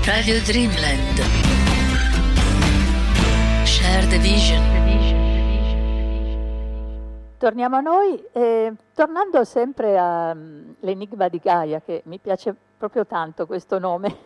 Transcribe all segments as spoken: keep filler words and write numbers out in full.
Radio Dreamland. Share the vision. Torniamo a noi, eh, tornando sempre all'Enigma di Gaia, che mi piace proprio tanto questo nome.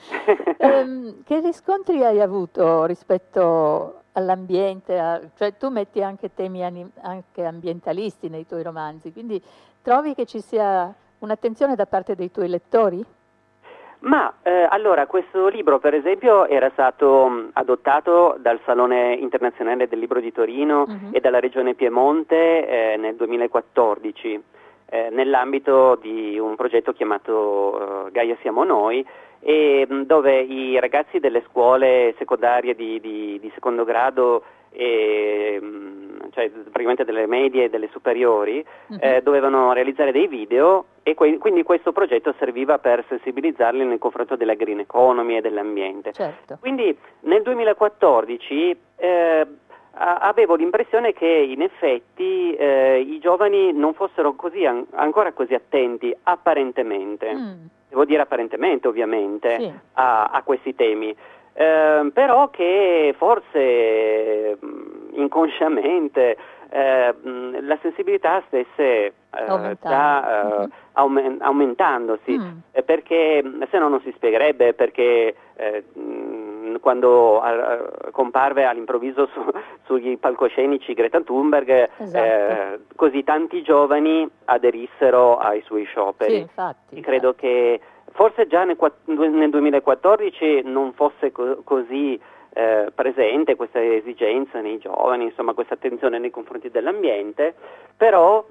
eh, che riscontri hai avuto rispetto all'ambiente? A, cioè tu metti anche temi anim, anche ambientalisti nei tuoi romanzi, quindi trovi che ci sia un'attenzione da parte dei tuoi lettori? Ma eh, allora questo libro per esempio era stato mh, adottato dal Salone Internazionale del Libro di Torino uh-huh. e dalla Regione Piemonte eh, nel duemilaquattordici eh, nell'ambito di un progetto chiamato uh, Gaia Siamo Noi, e mh, dove i ragazzi delle scuole secondarie di, di, di secondo grado e mh, cioè praticamente delle medie e delle superiori uh-huh. eh, dovevano realizzare dei video, e que- quindi questo progetto serviva per sensibilizzarli nel confronto della green economy e dell'ambiente. Certo. Quindi nel duemilaquattordici eh, a- avevo l'impressione che in effetti eh, i giovani non fossero così an- ancora così attenti apparentemente, mm. devo dire apparentemente ovviamente, sì. a-, a questi temi. Eh, però che forse mh, inconsciamente eh, mh, la sensibilità stesse eh, sta eh, mm-hmm. aument- aumentandosi, mm. eh, perché se no non si spiegherebbe perché eh, mh, quando eh, comparve all'improvviso su, sugli palcoscenici Greta Thunberg, esatto. eh, così tanti giovani aderissero ai suoi scioperi. Sì, infatti, credo infatti. che forse già nel, nel duemilaquattordici non fosse co- così eh, presente questa esigenza nei giovani, insomma questa attenzione nei confronti dell'ambiente, però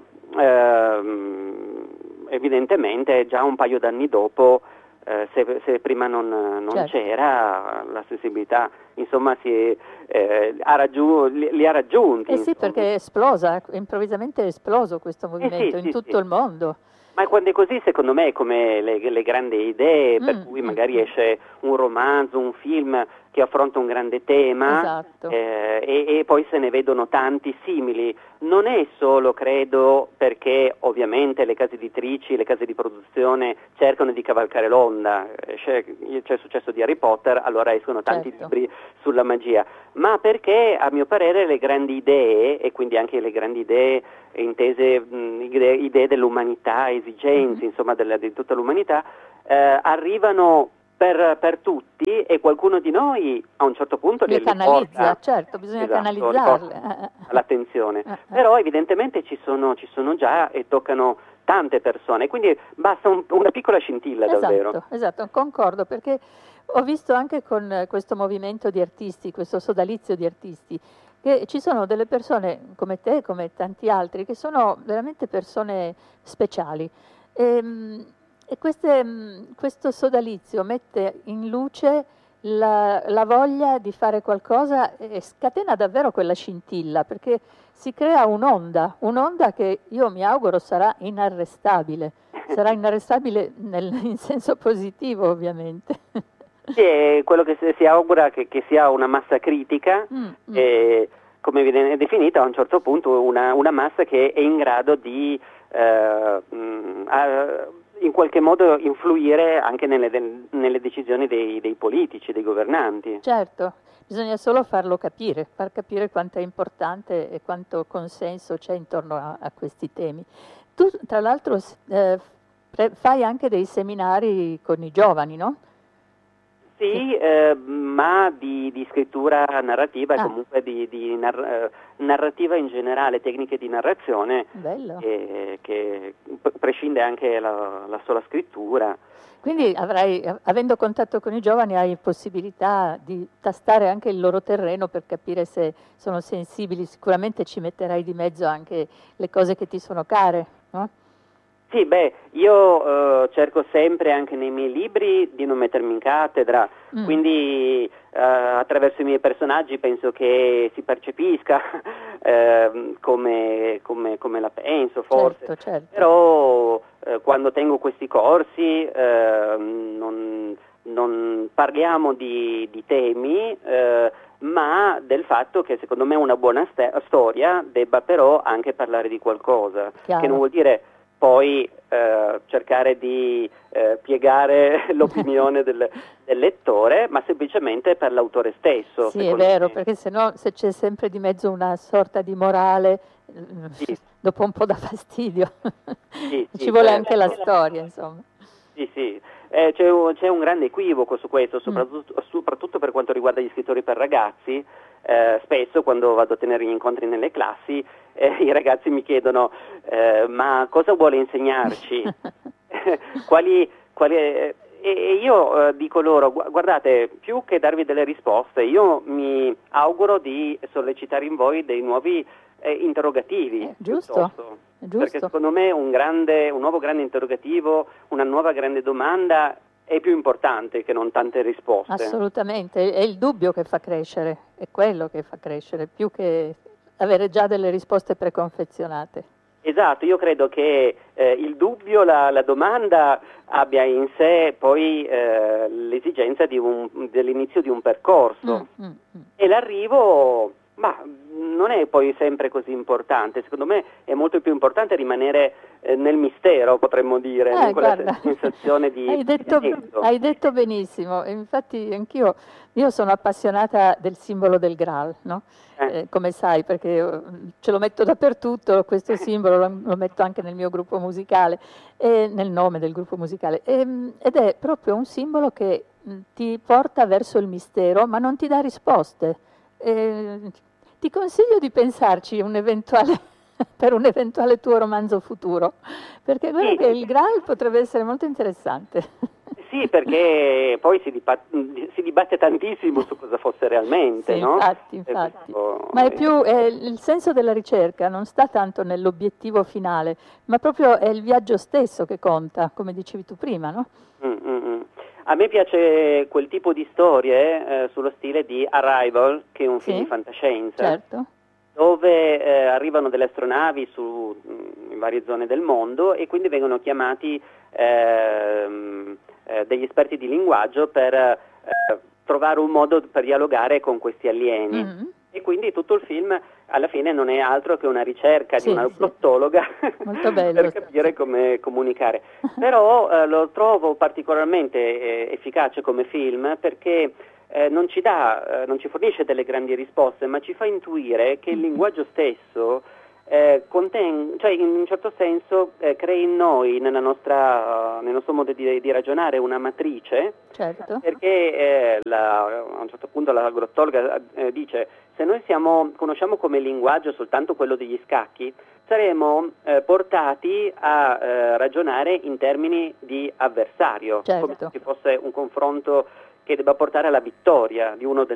ehm, evidentemente già un paio d'anni dopo, eh, se, se prima non, non certo. c'era, la sensibilità insomma si, eh, ha raggiu- li, li ha raggiunti. Eh sì, perché è esplosa, improvvisamente è esploso questo movimento eh sì, in sì, tutto sì. il mondo. Ma quando è così, secondo me, è come le, le grandi idee, mm, per cui mm, magari mm. esce un romanzo, un film che affronta un grande tema, esatto. eh, e, e poi se ne vedono tanti simili. Non è solo, credo, perché ovviamente le case editrici, le case di produzione cercano di cavalcare l'onda. C'è, c'è il successo di Harry Potter, allora escono tanti certo. libri sulla magia, ma perché a mio parere le grandi idee, e quindi anche le grandi idee intese, mh, idee, idee dell'umanità, esigenze, mm-hmm. insomma della, di tutta l'umanità, eh, arrivano per, per tutti, e qualcuno di noi a un certo punto le li canalizza, porta, certo, bisogna esatto, canalizzarle. L'attenzione, eh, eh. però evidentemente ci sono, ci sono già e toccano tante persone, quindi basta un, una piccola scintilla esatto, davvero. Esatto, concordo, perché ho visto anche con questo movimento di artisti, questo sodalizio di artisti, che ci sono delle persone come te, come tanti altri, che sono veramente persone speciali. E, e queste, questo sodalizio mette in luce la, la voglia di fare qualcosa e scatena davvero quella scintilla, perché si crea un'onda, un'onda che io mi auguro sarà inarrestabile, sarà inarrestabile nel, in senso positivo ovviamente. Sì, è quello che si augura, che, che sia una massa critica, mm, mm. E, come viene definita a un certo punto, una, una massa che è in grado di eh, mh, a, in qualche modo influire anche nelle, nelle decisioni dei, dei politici, dei governanti. Certo, bisogna solo farlo capire, far capire quanto è importante e quanto consenso c'è intorno a, a questi temi. Tu tra l'altro eh, fai anche dei seminari con i giovani, no? Sì, eh, ma di, di scrittura narrativa e ah. comunque di, di nar- narrativa in generale, tecniche di narrazione, che, che prescinde anche la, la sola scrittura. Quindi avrai, avendo contatto con i giovani, hai possibilità di tastare anche il loro terreno per capire se sono sensibili. Sicuramente ci metterai di mezzo anche le cose che ti sono care, no? Sì, beh, io eh, cerco sempre anche nei miei libri di non mettermi in cattedra, mm. quindi eh, attraverso i miei personaggi penso che si percepisca eh, come, come, come la penso, forse. Certo, certo. Però eh, quando tengo questi corsi eh, non, non parliamo di, di temi, eh, ma del fatto che secondo me una buona st- storia debba però anche parlare di qualcosa, Chiaro. che non vuol dire poi eh, cercare di eh, piegare l'opinione del, del lettore, ma semplicemente per l'autore stesso. Sì, è vero, me. Perché sennò se c'è sempre di mezzo una sorta di morale, sì. dopo un po' dà fastidio. Sì, ci sì, vuole beh, anche la storia, insomma. Sì, sì. Eh, c'è, un, c'è un grande equivoco su questo, soprattutto, mm. soprattutto per quanto riguarda gli scrittori per ragazzi. Eh, spesso quando vado a tenere gli incontri nelle classi eh, i ragazzi mi chiedono eh, ma cosa vuole insegnarci? quali, quali, eh, e io eh, dico loro, gu- guardate, più che darvi delle risposte, io mi auguro di sollecitare in voi dei nuovi eh, interrogativi. Eh, giusto, giusto. Perché secondo me un, grande, un nuovo grande interrogativo, una nuova grande domanda è più importante che non tante risposte. Assolutamente, è il dubbio che fa crescere, è quello che fa crescere, più che avere già delle risposte preconfezionate. Esatto, io credo che eh, il dubbio, la, la domanda abbia in sé poi eh, l'esigenza di un, dell'inizio di un percorso mm, mm, mm. e l'arrivo, ma non è poi sempre così importante, secondo me è molto più importante rimanere eh, nel mistero, potremmo dire, eh, con quella guarda, sensazione di... Hai detto, hai detto benissimo, infatti anch'io io sono appassionata del simbolo del Graal, no? Eh. Eh, come sai, perché ce lo metto dappertutto, questo simbolo lo, lo metto anche nel mio gruppo musicale, e nel nome del gruppo musicale, e, ed è proprio un simbolo che ti porta verso il mistero, ma non ti dà risposte. E, ti consiglio di pensarci un eventuale, per un eventuale tuo romanzo futuro, perché quello sì. che il Graal potrebbe essere molto interessante. Sì, perché poi si, dibatte, si dibatte tantissimo su cosa fosse realmente, sì, no? Infatti, infatti. Questo... Ma è più, è, il senso della ricerca non sta tanto nell'obiettivo finale, ma proprio è il viaggio stesso che conta, come dicevi tu prima, no? Mm-hmm. A me piace quel tipo di storie eh, sullo stile di Arrival, che è un film sì, di fantascienza, certo. dove eh, arrivano delle astronavi su in varie zone del mondo e quindi vengono chiamati eh, eh, degli esperti di linguaggio per eh, trovare un modo per dialogare con questi alieni. Mm-hmm. E quindi tutto il film alla fine non è altro che una ricerca sì, di una glottologa sì. per capire come comunicare. Però eh, lo trovo particolarmente eh, efficace come film perché eh, non ci dà, eh, non ci fornisce delle grandi risposte, ma ci fa intuire che il linguaggio stesso eh, conten- cioè in un certo senso eh, crea in noi, nella nostra, uh, nel nostro modo di, di ragionare, una matrice, certo. perché eh, la, a un certo punto la glottologa eh, dice se noi siamo, conosciamo come linguaggio soltanto quello degli scacchi, saremo eh, portati a eh, ragionare in termini di avversario, certo. come se fosse un confronto che debba portare alla vittoria di uno del